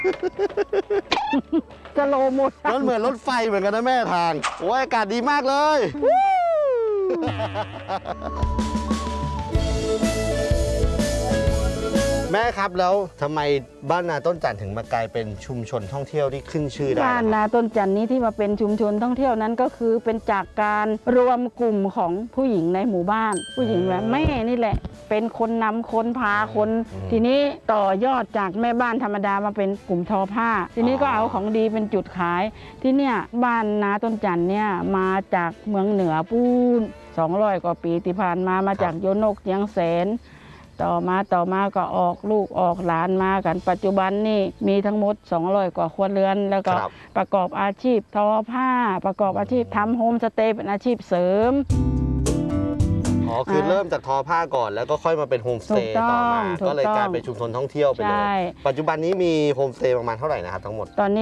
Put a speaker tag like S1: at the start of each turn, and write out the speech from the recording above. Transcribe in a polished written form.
S1: จะโลโมชั่น
S2: รถเหมือนรถไฟเหมือนกันนะแม่ทางโอ้ยอากาศดีมากเลย แม่ครับแล้วทำไมบ้านนาต้นจันทร์ถึงมากลายเป็นชุมชนท่องเที่ยวที่ขึ้นชื่อได้
S1: บ้านนาต้นจันนี้ที่มาเป็นชุมชนท่องเที่ยวนั้นก็คือเป็นจากการรวมกลุ่มของผู้หญิงในหมู่บ้าน ผู้หญิงแบบแม่นี่แหละ เป็นคนนำคนพาคน ทีนี้ต่อยอดจากแม่บ้านธรรมดามาเป็นกลุ่มทอผ้า ทีนี้ก็เอาของดีเป็นจุดขาย ที่เนี่ยบ้านนาต้นจันเนี่ยมาจากเมืองเหนือปูน200 กว่าปีที่ผ่านมาจากโยนกเจียงแสน ต่อมาก็ออกลูกออกหลานมากันปัจจุบันนี่มีทั้งหมด200 กว่าครัวเรือน แล้วก็ประกอบอาชีพทอผ้า ประกอบอาชีพทำโฮมสเตย์เป็นอาชีพเสริม
S2: อ๋อคือเริ่มจากทอผ้าก่อนแล้วก็ค่อยมาเป็นโฮมสเตย์ต่อมา
S1: ถูกต้อง
S2: ก็เลยกลายเป็นชุมชนท่องเที่ยวไปเล
S1: ใช่
S2: ยปัจจุบันนี้มีโฮมสเตย์ประมาณเท่าไหร่นะครับทั้งหมด
S1: ตอนนี้